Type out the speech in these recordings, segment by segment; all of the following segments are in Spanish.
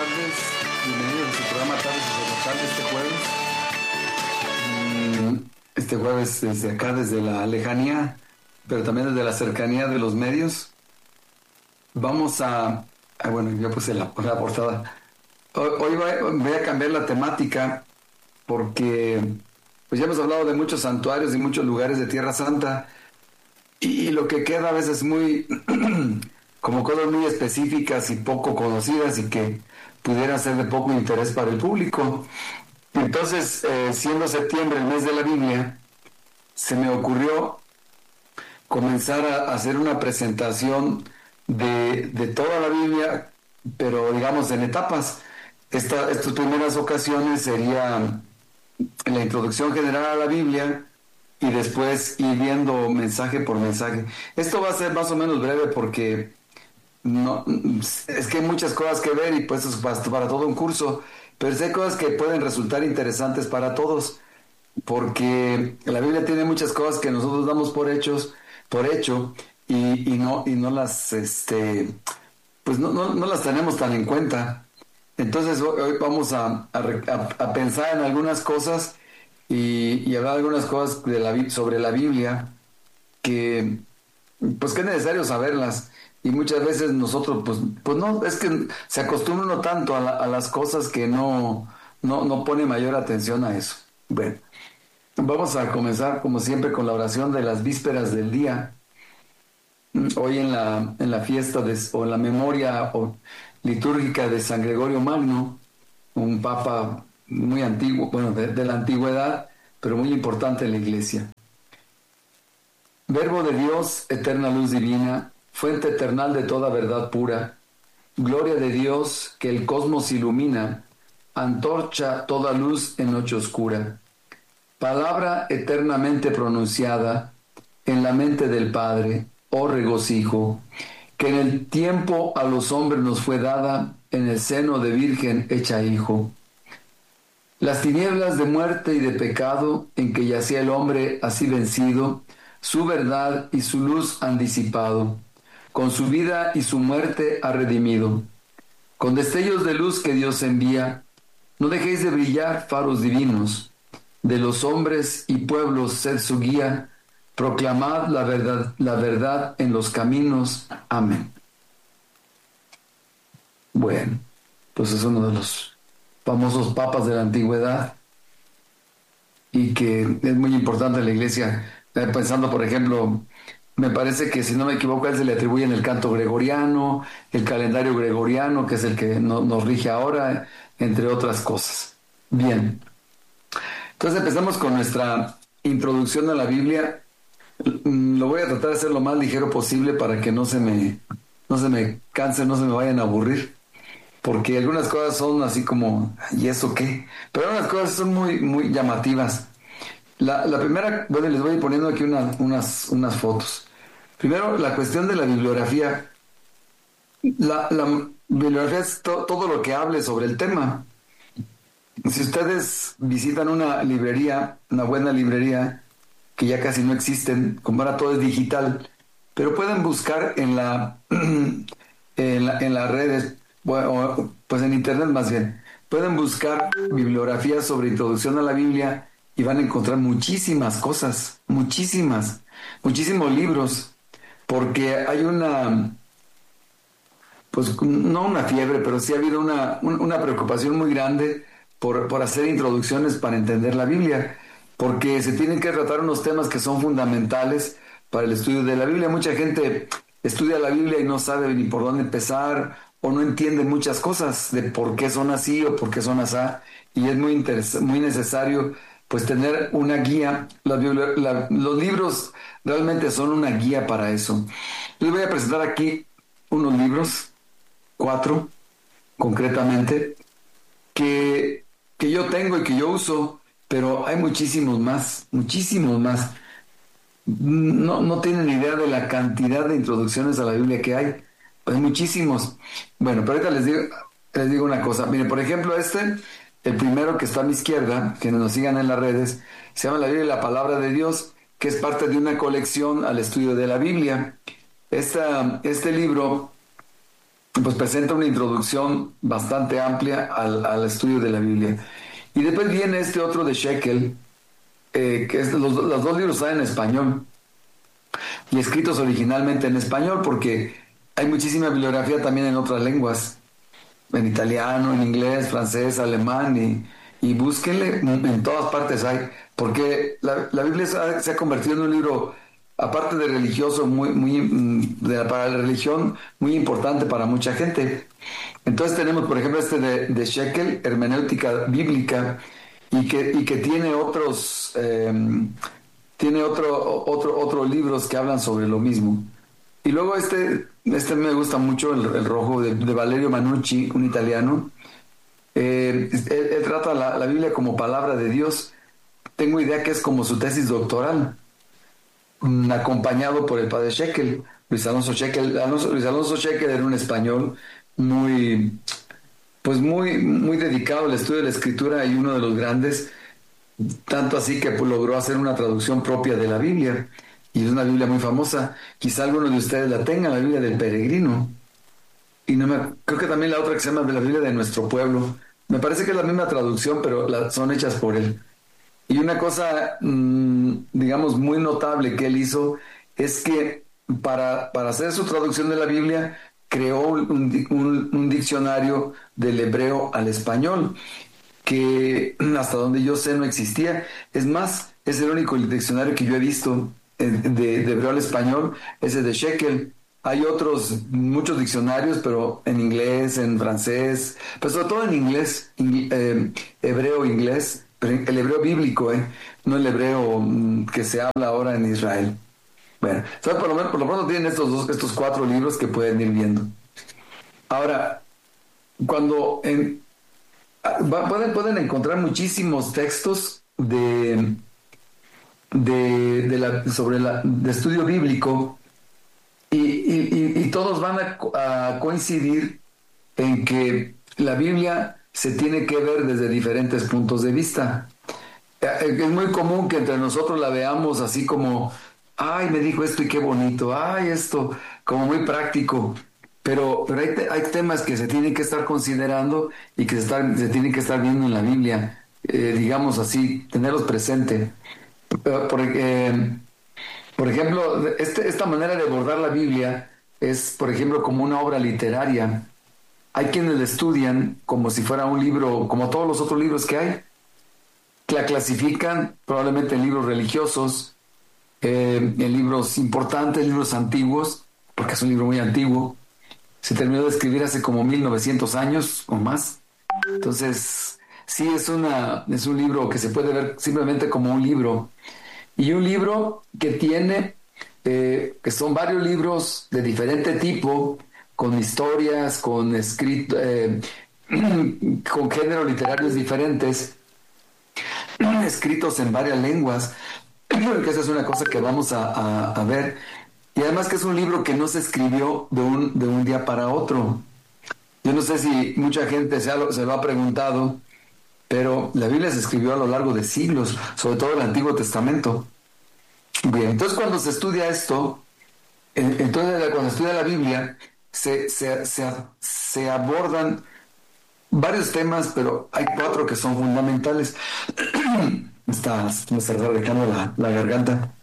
tardes. Bienvenidos a su programa Tardes Sacerdotales este jueves. Este jueves desde acá, desde la lejanía, pero también desde la cercanía de los medios. Vamos bueno, yo puse la portada. Hoy voy a cambiar la temática porque pues ya hemos hablado de muchos santuarios y muchos lugares de Tierra Santa y lo que queda a veces muy como cosas muy específicas y poco conocidas y que pudiera ser de poco interés para el público. Entonces, siendo septiembre el mes de la Biblia, se me ocurrió comenzar a hacer una presentación de toda la Biblia, pero digamos en etapas. Estas primeras ocasiones serían la introducción general a la Biblia y después ir viendo mensaje por mensaje. Esto va a ser más o menos breve porque no, es que hay muchas cosas que ver y pues es para todo un curso, pero sí hay cosas que pueden resultar interesantes para todos, porque la Biblia tiene muchas cosas que nosotros damos por hecho y no las pues no las tenemos tan en cuenta. Entonces hoy vamos a pensar en algunas cosas y hablar algunas cosas sobre la Biblia que pues que es necesario saberlas. Y muchas veces nosotros, pues no, es que se acostumbra uno tanto a las cosas que no pone mayor atención a eso. Bueno, vamos a comenzar como siempre con la oración de las vísperas del día. Hoy en la fiesta o en la memoria litúrgica de San Gregorio Magno, un papa muy antiguo, bueno, de la antigüedad, pero muy importante en la iglesia. Verbo de Dios, eterna luz divina, fuente eternal de toda verdad pura, gloria de Dios que el cosmos ilumina, antorcha toda luz en noche oscura, palabra eternamente pronunciada en la mente del Padre, oh regocijo, que en el tiempo a los hombres nos fue dada en el seno de Virgen hecha hijo. Las tinieblas de muerte y de pecado en que yacía el hombre así vencido, su verdad y su luz han disipado, con su vida y su muerte ha redimido. Con destellos de luz que Dios envía, no dejéis de brillar, faros divinos, de los hombres y pueblos sed su guía, proclamad la verdad en los caminos. Amén. Bueno, pues es uno de los famosos papas de la antigüedad y que es muy importante en la iglesia. Pensando, por ejemplo, me parece que si no me equivoco, a él se le atribuyen el canto gregoriano, el calendario gregoriano, que es el que nos rige ahora, entre otras cosas. Bien, entonces empezamos con nuestra introducción a la Biblia. Lo voy a tratar de hacer lo más ligero posible para que no se me canse, no se me vayan a aburrir, porque algunas cosas son así como, ¿y eso qué? Pero algunas cosas son muy, muy llamativas. La primera, bueno, les voy a ir poniendo aquí unas fotos. Primero, la cuestión de la bibliografía. La bibliografía es todo lo que hable sobre el tema. Si ustedes visitan una librería, una buena librería, que ya casi no existen, como ahora todo es digital, pero pueden buscar en las redes, bueno, pues en internet más bien, pueden buscar bibliografías sobre introducción a la Biblia y van a encontrar muchísimas cosas, muchísimos libros, porque hay pues no una fiebre, pero sí ha habido una preocupación muy grande por hacer introducciones para entender la Biblia, porque se tienen que tratar unos temas que son fundamentales para el estudio de la Biblia. Mucha gente estudia la Biblia y no sabe ni por dónde empezar o no entiende muchas cosas de por qué son así o por qué son así, y es muy necesario pues tener una guía. Los libros realmente son una guía para eso. Les voy a presentar aquí unos libros, 4 concretamente, que yo tengo y que yo uso, pero hay muchísimos más. No tienen idea de la cantidad de introducciones a la Biblia que hay. Hay muchísimos. Bueno, pero ahorita les digo una cosa. Miren, por ejemplo, el primero que está a mi izquierda, que nos sigan en las redes, se llama La Biblia y la Palabra de Dios, que es parte de una colección al estudio de la Biblia. Este libro pues presenta una introducción bastante amplia al estudio de la Biblia. Y después viene este otro de Shekel, que es los dos libros están en español y escritos originalmente en español porque hay muchísima bibliografía también en otras lenguas, en italiano, en inglés, francés, alemán y búsquenle, en todas partes hay, porque la Biblia se ha convertido en un libro, aparte de religioso, para la religión, muy importante para mucha gente. Entonces tenemos, por ejemplo, este de Shekel, hermenéutica bíblica, y que tiene otros, tiene otros libros que hablan sobre lo mismo. Y luego este me gusta mucho, el rojo de Valerio Manucci, un italiano. Él trata la Biblia como palabra de Dios. Tengo idea que es como su tesis doctoral, acompañado por el padre Shekel, Luis Alonso Shekel. Luis Alonso Shekel era un español muy, pues muy dedicado al estudio de la escritura y uno de los grandes, tanto así que pues, logró hacer una traducción propia de la Biblia. Y es una Biblia muy famosa. Quizá algunos de ustedes la tengan, la Biblia del Peregrino. Y creo que también la otra que se llama de la Biblia de nuestro pueblo. Me parece que es la misma traducción, pero son hechas por él. Y una cosa, digamos, muy notable que él hizo es que para hacer su traducción de la Biblia, creó un diccionario del hebreo al español, que hasta donde yo sé no existía. Es más, es el único diccionario que yo he visto de hebreo al español, ese de Shekel. Hay otros, muchos diccionarios, pero en inglés, en francés, pero sobre todo en inglés, hebreo, inglés, pero el hebreo bíblico, no el hebreo que se habla ahora en Israel. Bueno, entonces por lo pronto tienen estos cuatro libros que pueden ir viendo. Ahora, cuando pueden encontrar muchísimos textos de estudio bíblico y todos van a coincidir en que la Biblia se tiene que ver desde diferentes puntos de vista. Es muy común que entre nosotros la veamos así como, ay, me dijo esto y qué bonito, ay, esto, como muy práctico. Pero hay temas que se tienen que estar considerando y que se tienen que estar viendo en la Biblia, digamos así, tenerlos presente. Porque, por ejemplo, esta manera de abordar la Biblia es, por ejemplo, como una obra literaria. Hay quienes la estudian como si fuera un libro, como todos los otros libros que hay. La clasifican probablemente en libros religiosos, en libros importantes, libros antiguos, porque es un libro muy antiguo. Se terminó de escribir hace como 1900 años o más. Entonces, sí, es un libro que se puede ver simplemente como un libro. Y un libro que tiene, que son varios libros de diferente tipo, con historias, con escrito, con géneros literarios diferentes, escritos en varias lenguas, que esa es una cosa que vamos a ver. Y además que es un libro que no se escribió de un día para otro. Yo no sé si mucha gente se lo ha preguntado, pero la Biblia se escribió a lo largo de siglos, sobre todo el Antiguo Testamento. Bien, entonces cuando se estudia esto, entonces cuando se estudia la Biblia, se abordan varios temas, pero hay cuatro que son fundamentales. Me está arrancando la garganta.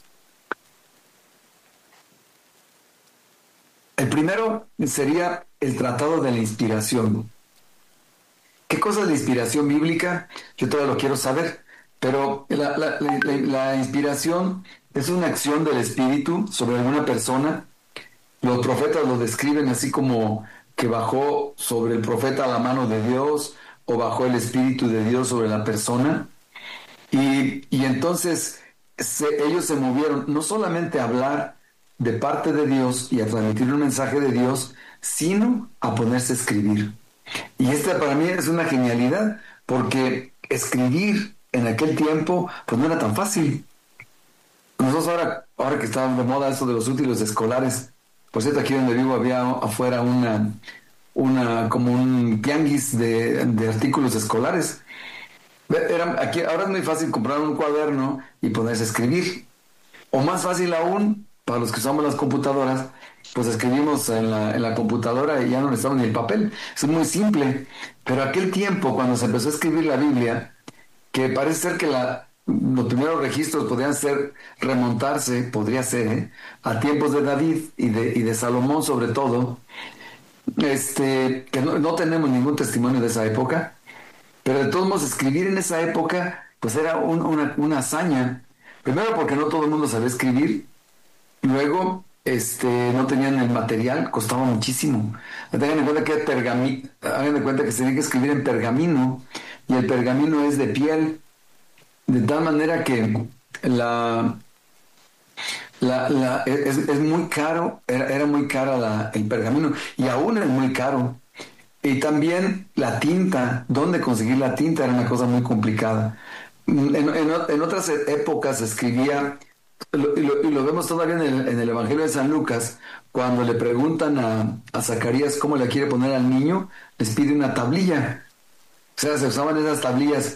El primero sería el Tratado de la Inspiración. ¿Qué cosa es la inspiración bíblica? Yo todavía lo quiero saber, pero la inspiración es una acción del Espíritu sobre alguna persona. Los profetas lo describen así como que bajó sobre el profeta la mano de Dios o bajó el Espíritu de Dios sobre la persona. Y entonces ellos se movieron no solamente a hablar de parte de Dios y a transmitir un mensaje de Dios, sino a ponerse a escribir. Y esta para mí es una genialidad, porque escribir en aquel tiempo pues no era tan fácil. Nosotros ahora que está de moda eso de los útiles escolares, por cierto, aquí donde vivo había afuera como un tianguis de artículos escolares. Ahora es muy fácil comprar un cuaderno y ponerse a escribir. O más fácil aún, para los que usamos las computadoras, pues escribimos en la computadora y ya no necesitamos ni el papel. Es muy simple. Pero aquel tiempo, cuando se empezó a escribir la Biblia, que parece ser que los primeros registros podrían ser, remontarse, podría ser, a tiempos de David y de Salomón sobre todo, que no tenemos ningún testimonio de esa época, pero de todos modos escribir en esa época, pues era una hazaña. Primero porque no todo el mundo sabía escribir, luego no tenían el material, costaba muchísimo. Tengan en cuenta que hagan de cuenta que se tiene que escribir en pergamino, y el pergamino es de piel, de tal manera que es muy caro, era muy cara el pergamino, y aún es muy caro. Y también la tinta, dónde conseguir la tinta era una cosa muy complicada. En otras épocas se escribía, y lo vemos todavía en el Evangelio de San Lucas, cuando le preguntan a Zacarías cómo le quiere poner al niño, les pide una tablilla. O sea, se usaban esas tablillas.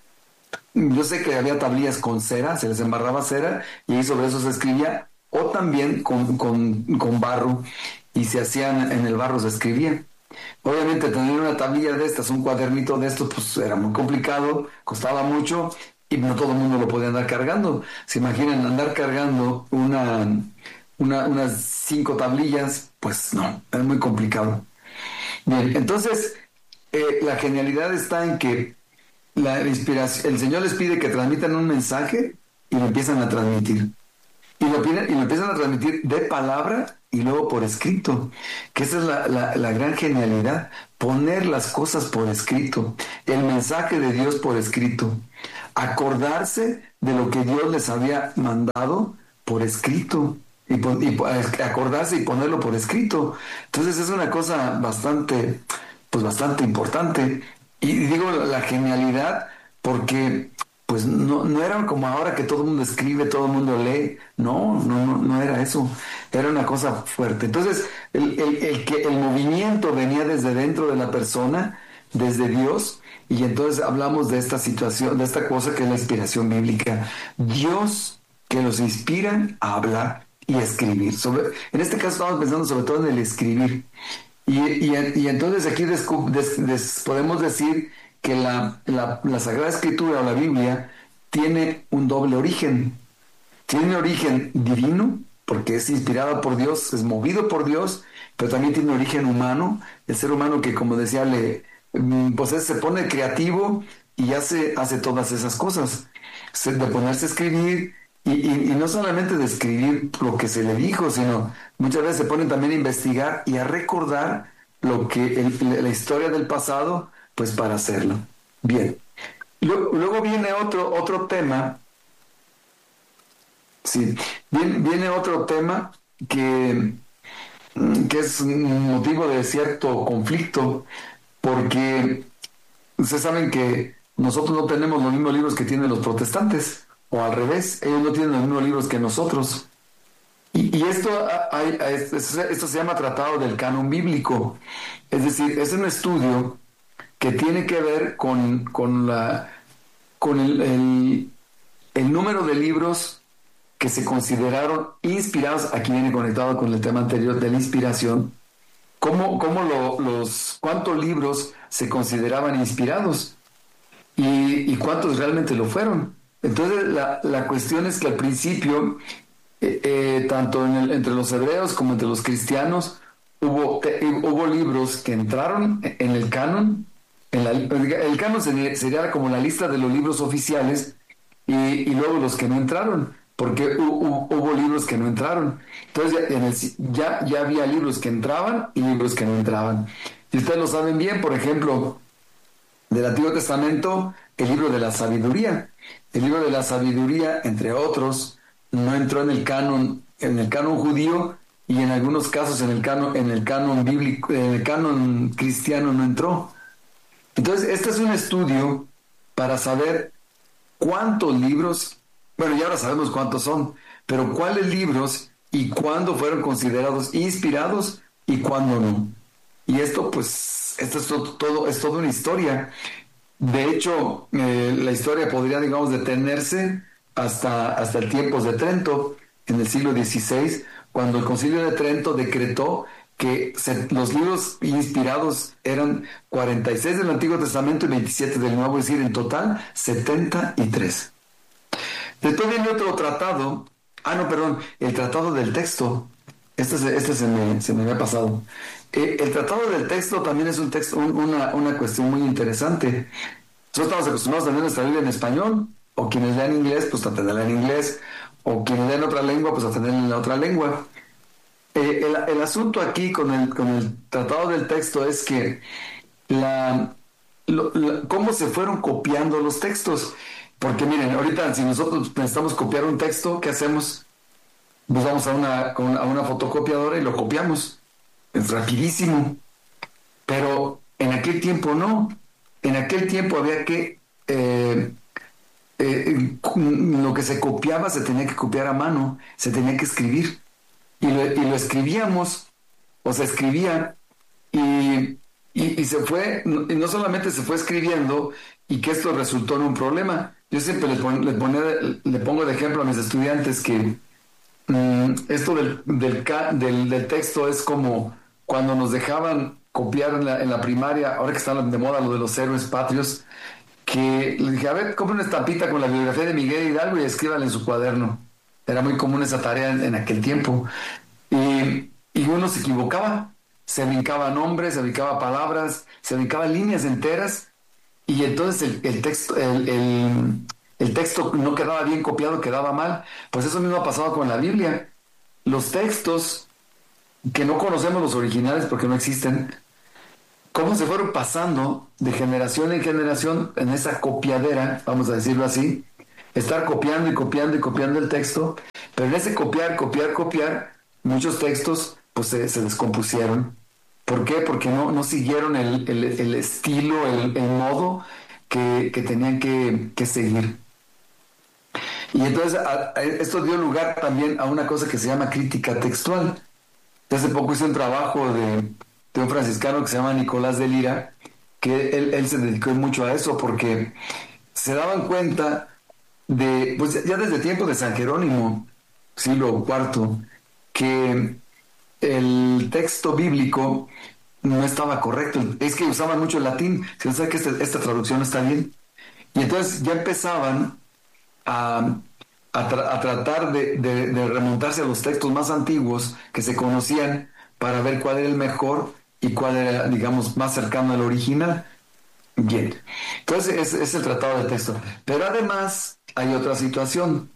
Yo sé que había tablillas con cera, se les embarraba cera y ahí sobre eso se escribía, o también con barro, y se hacían en el barro, se escribía. Obviamente tener una tablilla de estas, un cuadernito de estos, pues era muy complicado, costaba mucho y no todo el mundo lo podía andar cargando. Se imaginan andar cargando unas 5 tablillas, pues no, es muy complicado. Bien, entonces la genialidad está en que la inspiración, el Señor les pide que transmitan un mensaje y lo empiezan a transmitir. Y lo empiezan a transmitir de palabra y luego por escrito, que esa es la gran genialidad, poner las cosas por escrito, el mensaje de Dios por escrito, acordarse de lo que Dios les había mandado por escrito, acordarse y ponerlo por escrito. Entonces es una cosa bastante importante. Y digo la genialidad porque pues no era como ahora que todo el mundo escribe, todo el mundo lee. No era eso. Era una cosa fuerte. Entonces, el movimiento venía desde dentro de la persona, desde Dios, y entonces hablamos de esta situación, de esta cosa que es la inspiración bíblica. Dios que los inspira a hablar y a escribir. En este caso estamos pensando sobre todo en el escribir. Y entonces aquí podemos decir que la Sagrada Escritura o la Biblia tiene un doble origen. Tiene un origen divino, porque es inspirada por Dios, es movido por Dios, pero también tiene un origen humano, el ser humano que, como decía, pues se pone creativo y hace todas esas cosas, de ponerse a escribir, y no solamente de escribir lo que se le dijo, sino muchas veces se ponen también a investigar y a recordar lo que la historia del pasado, pues para hacerlo. Bien. Luego viene otro tema. Sí, viene otro tema que es un motivo de cierto conflicto, porque ustedes saben que nosotros no tenemos los mismos libros que tienen los protestantes, o al revés, ellos no tienen los mismos libros que nosotros. Y esto se llama Tratado del Canon Bíblico, es decir, es un estudio que tiene que ver con el número de libros que se consideraron inspirados. Aquí viene conectado con el tema anterior de la inspiración. ¿Cuántos libros se consideraban inspirados y cuántos realmente lo fueron? Entonces la cuestión es que al principio, tanto entre los hebreos como entre los cristianos, hubo libros que entraron en el canon. El canon sería como la lista de los libros oficiales, y luego los que no entraron, porque hubo libros que no entraron. Entonces ya había libros que entraban y libros que no entraban. Y ustedes lo saben bien, por ejemplo, del Antiguo Testamento, el libro de la sabiduría. El libro de la sabiduría, entre otros, no entró en el canon judío, y en algunos casos en el canon bíblico, en el canon cristiano no entró. Entonces, este es un estudio para saber cuántos libros, bueno, ya ahora sabemos cuántos son, pero cuáles libros y cuándo fueron considerados inspirados y cuándo no. Y esto, pues, esto es toda una historia. De hecho, la historia podría, digamos, detenerse hasta el tiempos de Trento, en el siglo XVI, cuando el Concilio de Trento decretó que los libros inspirados eran 46 del Antiguo Testamento y 27 del Nuevo, es decir, en total 73. Después viene otro tratado, no, perdón, el Tratado del Texto. Este se me había pasado. El Tratado del Texto también es un texto, una cuestión muy interesante. Nosotros estamos acostumbrados a tener nuestra Biblia en español, o quienes lean inglés, pues a tenerla en inglés, o quienes lean otra lengua, pues a tenerla en la otra lengua. El asunto aquí con el Tratado del Texto es que cómo se fueron copiando los textos. Porque miren, ahorita si nosotros necesitamos copiar un texto, ¿qué hacemos? Pues vamos a una fotocopiadora y lo copiamos. Es rapidísimo. Pero en aquel tiempo no. En aquel tiempo había que... lo que se copiaba se tenía que copiar a mano, se tenía que escribir. Y lo escribíamos, o se escribía, y se fue, y no solamente se fue escribiendo, y que esto resultó en un problema. Yo siempre le pongo de ejemplo a mis estudiantes que esto del texto es como cuando nos dejaban copiar en la primaria, ahora que están de moda lo de los héroes patrios, que le dije, a ver, compre una estampita con la biografía de Miguel Hidalgo y escríbala en su cuaderno. Era muy común esa tarea en aquel tiempo. Y uno se equivocaba, se brincaba nombres, se brincaba palabras, se brincaba líneas enteras, y entonces el texto no quedaba bien copiado, quedaba mal. Pues eso mismo ha pasado con la Biblia. Los textos que no conocemos los originales porque no existen, cómo se fueron pasando de generación en generación en esa copiadera, vamos a decirlo así, estar copiando y copiando y copiando el texto, pero en ese copiar, muchos textos pues se descompusieron. ¿Por qué? Porque no siguieron el estilo, el modo que tenían que seguir. Y entonces esto dio lugar también a una cosa que se llama crítica textual. Hace poco hice un trabajo de un franciscano que se llama Nicolás de Lira, que él se dedicó mucho a eso porque se daban cuenta pues ya desde tiempos de San Jerónimo, siglo IV, que el texto bíblico no estaba correcto. Es que usaban mucho el latín. Si no sabe que esta traducción no está bien. Y entonces ya empezaban a tratar de remontarse a los textos más antiguos que se conocían para ver cuál era el mejor y cuál era, digamos, más cercano al original. Bien, entonces es el tratado del texto. Pero además hay otra situación.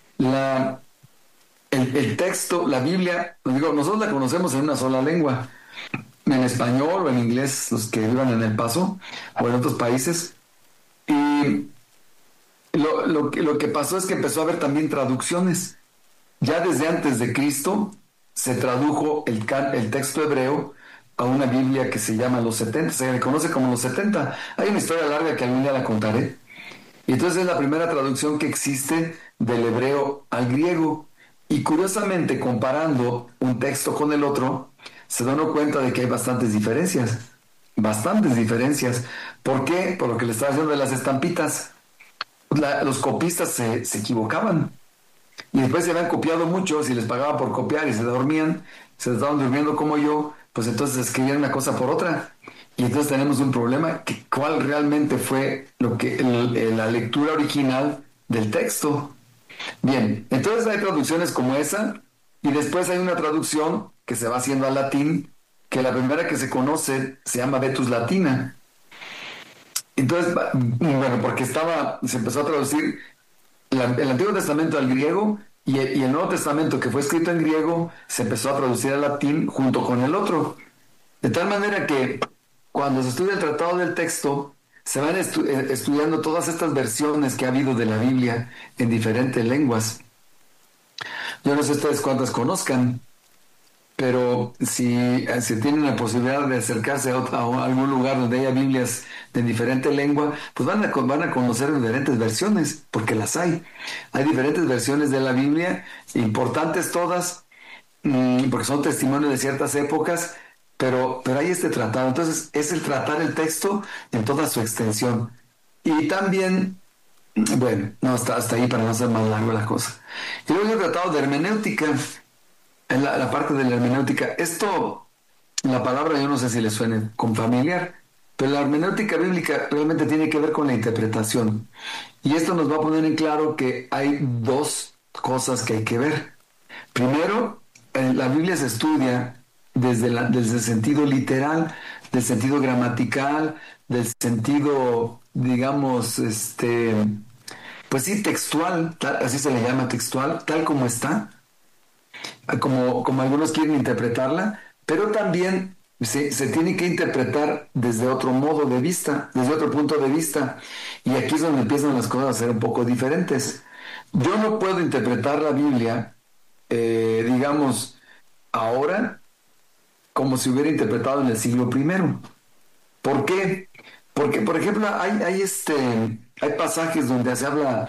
El texto, la Biblia, nosotros la conocemos en una sola lengua, en español o en inglés, los que vivan en El Paso o en otros países. Y lo que pasó es que empezó a haber también traducciones. Ya desde antes de Cristo se tradujo el texto hebreo a una Biblia que se llama Los 70, se le conoce como Los 70. Hay una historia larga que algún día la contaré. Y entonces es la primera traducción que existe del hebreo al griego. Y curiosamente, comparando un texto con el otro, se da uno cuenta de que hay bastantes diferencias. Bastantes diferencias. ¿Por qué? Por lo que le estaba diciendo de las estampitas. Los copistas se equivocaban. Y después se habían copiado muchos y les pagaban por copiar y se dormían, se estaban durmiendo como yo, pues entonces escribían una cosa por otra. Y entonces tenemos un problema, que cuál realmente fue la lectura original del texto. Bien, entonces hay traducciones como esa, y después hay una traducción que se va haciendo al latín, que la primera que se conoce se llama Vetus Latina. Entonces, bueno, porque se empezó a traducir el Antiguo Testamento al griego y el Nuevo Testamento, que fue escrito en griego, se empezó a traducir al latín junto con el otro. De tal manera que cuando se estudia el Tratado del Texto, se van estudiando todas estas versiones que ha habido de la Biblia en diferentes lenguas. Yo no sé ustedes cuántas conozcan, pero si tienen la posibilidad de acercarse a algún lugar donde haya Biblias de diferente lengua, pues van a conocer diferentes versiones, porque las hay. Hay diferentes versiones de la Biblia, importantes todas, porque son testimonios de ciertas épocas, pero hay este tratado. Entonces es el tratar el texto en toda su extensión. Y también Bueno, no, hasta ahí para no hacer más largo la cosa. Y luego he tratado de hermenéutica, en la parte de la hermenéutica. Esto, la palabra yo no sé si le suene con familiar, pero la hermenéutica bíblica realmente tiene que ver con la interpretación. Y esto nos va a poner en claro que hay dos cosas que hay que ver. Primero, la Biblia se estudia desde el sentido literal, del sentido gramatical, del sentido, digamos, pues sí, textual, así se le llama textual, tal como está, como algunos quieren interpretarla, pero también se tiene que interpretar desde otro modo de vista, desde otro punto de vista. Y aquí es donde empiezan las cosas a ser un poco diferentes. Yo no puedo interpretar la Biblia, digamos, ahora como si hubiera interpretado en el siglo primero. ¿Por qué? Porque, por ejemplo, hay pasajes donde se habla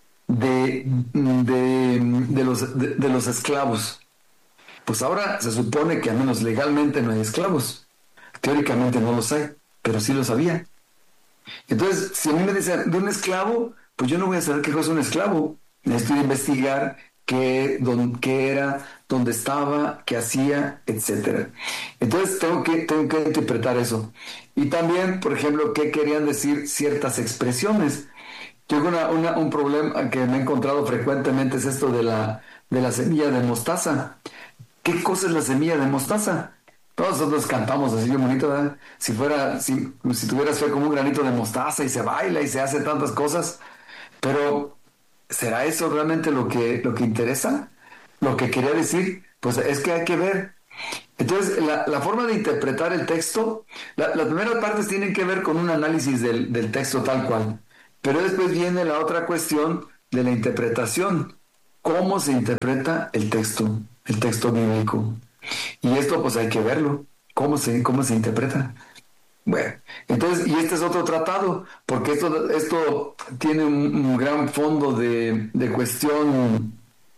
de los esclavos. Pues ahora se supone que al menos legalmente no hay esclavos. Teóricamente no los hay, pero sí los había. Entonces, si a mí me dicen de un esclavo, pues yo no voy a saber qué cosa es un esclavo. Necesito investigar qué era, dónde estaba, qué hacía, etcétera. Entonces tengo que interpretar eso. Y también, por ejemplo, qué querían decir ciertas expresiones. Yo un problema que me he encontrado frecuentemente es esto de la semilla de mostaza. ¿Qué cosa es la semilla de mostaza? Todos nosotros cantamos así bien bonito, ¿verdad? Si tuvieras fe como un granito de mostaza y se baila y se hace tantas cosas, pero ¿será eso realmente lo que interesa? Lo que quería decir, pues es que hay que ver. Entonces, la forma de interpretar el texto, las primeras partes tienen que ver con un análisis del texto tal cual, pero después viene la otra cuestión de la interpretación. ¿Cómo se interpreta el texto bíblico? Y esto pues hay que verlo, cómo se interpreta. Bueno, entonces, y este es otro tratado, porque esto tiene un gran fondo de cuestión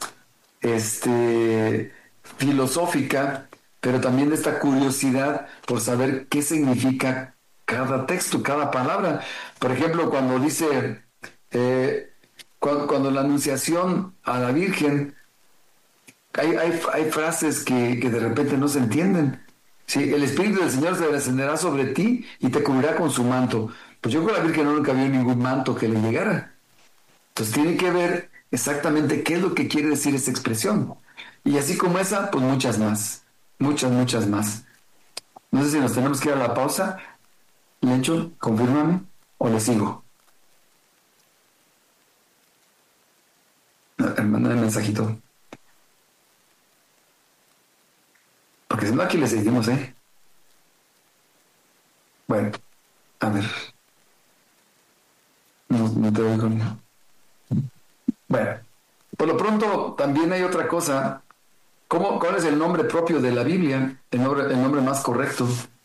este, filosófica, pero también de esta curiosidad por saber qué significa cada texto, cada palabra. Por ejemplo, cuando dice, cuando la anunciación a la Virgen, hay frases que de repente no se entienden. Sí, el Espíritu del Señor se descenderá sobre ti y te cubrirá con su manto. Pues yo con la Virgen no nunca vio ningún manto que le llegara. Entonces tiene que ver exactamente qué es lo que quiere decir esta expresión. Y así como esa, pues muchas más. Muchas, muchas más. No sé si nos tenemos que ir a la pausa. Lencho, confírmame o le sigo. Manda el mensajito. Porque si no, aquí le seguimos, ¿eh? Bueno, a ver. No te oigo. Bueno, por lo pronto también hay otra cosa. ¿Cuál es el nombre propio de la Biblia? El nombre más correcto.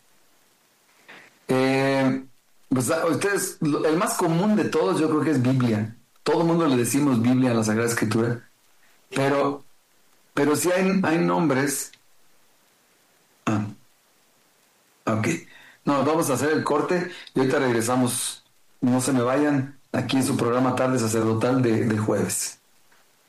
Pues el más común de todos yo creo que es Biblia. Todo el mundo le decimos Biblia a la Sagrada Escritura, pero, pero sí hay nombres. Ah, ok. No, vamos a hacer el corte y ahorita regresamos. No se me vayan aquí en su programa Tarde Sacerdotal de jueves.